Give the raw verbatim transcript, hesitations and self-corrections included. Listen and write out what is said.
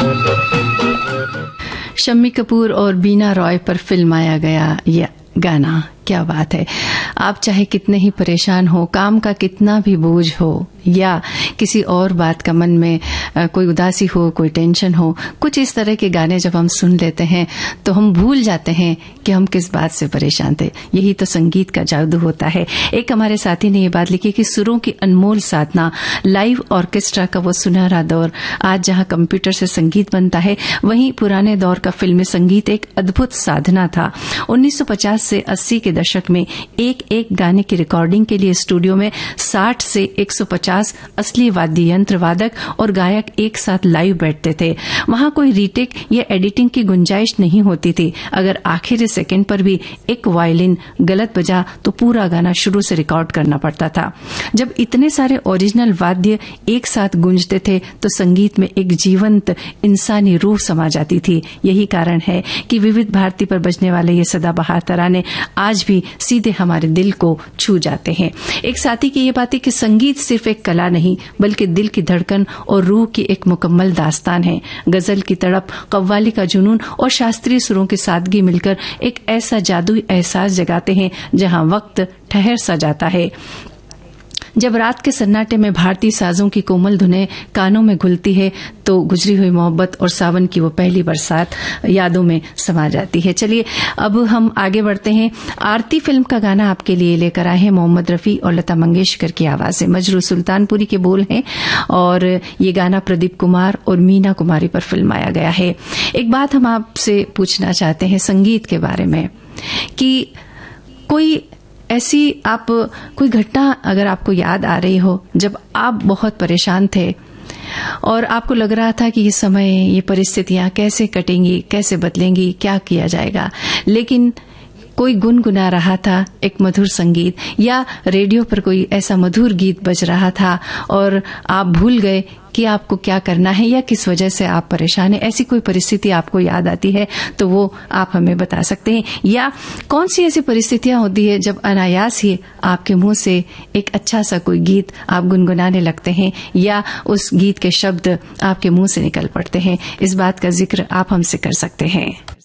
शम्मी कपूर और बीना रॉय पर फिल्माया गया यह गाना, क्या बात है। आप चाहे कितने ही परेशान हो, काम का कितना भी बोझ हो या किसी और बात का मन में आ, कोई उदासी हो, कोई टेंशन हो, कुछ इस तरह के गाने जब हम सुन लेते हैं तो हम भूल जाते हैं कि हम किस बात से परेशान थे। यही तो संगीत का जादू होता है। एक हमारे साथी ने ये बात लिखी कि सुरों की अनमोल साधना, लाइव ऑर्केस्ट्रा का वो सुनहरा दौर। आज जहां कंप्यूटर से संगीत बनता है, वहीं पुराने दौर का फिल्मी संगीत एक अद्भुत साधना था। उन्नीस सौ पचास से अस्सी के दशक में एक एक गाने की रिकॉर्डिंग के लिए स्टूडियो में साठ से एक सौ पचास असली वाद्य यंत्र वादक और गायक एक साथ लाइव बैठते थे। वहां कोई रीटेक या एडिटिंग की गुंजाइश नहीं होती थी। अगर आखिरी सेकंड पर भी एक वायलिन गलत बजा तो पूरा गाना शुरू से रिकॉर्ड करना पड़ता था। जब इतने सारे ओरिजिनल वाद्य एक साथ गूंजते थे तो संगीत में एक जीवंत इंसानी रूह समा जाती थी। यही कारण है कि विविध भारती पर बजने वाले ये सदाबहार तराने आज भी सीधे हमारे दिल को छू जाते हैं। एक साथी की ये बात है कि संगीत सिर्फ एक कला नहीं बल्कि दिल की धड़कन और रूह की एक मुकम्मल दास्तान है। गजल की तड़प, कव्वाली का जुनून और शास्त्रीय सुरों की सादगी मिलकर एक ऐसा जादुई एहसास जगाते हैं जहां वक्त ठहर सा जाता है। जब रात के सन्नाटे में भारतीय साजों की कोमल धुनें कानों में घुलती है तो गुजरी हुई मोहब्बत और सावन की वो पहली बरसात यादों में समा जाती है। चलिए अब हम आगे बढ़ते हैं। आरती फिल्म का गाना आपके लिए लेकर आए हैं मोहम्मद रफी और लता मंगेशकर की आवाज में। मजरू सुल्तानपुरी के बोल हैं और ये गाना प्रदीप कुमार और मीना कुमारी पर फिल्माया गया है। एक बात हम आपसे पूछना चाहते हैं संगीत के बारे में कि कोई ऐसी आप कोई घटना अगर आपको याद आ रही हो जब आप बहुत परेशान थे और आपको लग रहा था कि ये समय, ये परिस्थितियां कैसे कटेंगी, कैसे बदलेंगी, क्या किया जाएगा, लेकिन कोई गुनगुना रहा था एक मधुर संगीत या रेडियो पर कोई ऐसा मधुर गीत बज रहा था और आप भूल गए कि आपको क्या करना है या किस वजह से आप परेशान हैं। ऐसी कोई परिस्थिति आपको याद आती है तो वो आप हमें बता सकते हैं। या कौन सी ऐसी परिस्थितियां होती है जब अनायास ही आपके मुंह से एक अच्छा सा कोई गीत आप गुनगुनाने लगते हैं या उस गीत के शब्द आपके मुंह से निकल पड़ते हैं। इस बात का जिक्र आप हमसे कर सकते हैं।